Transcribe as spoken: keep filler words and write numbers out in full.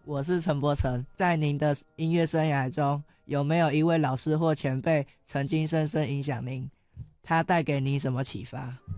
我是陈柏成。在您的音乐生涯中，有没有一位老师或前辈曾经深深影响您？他带给你什么启发？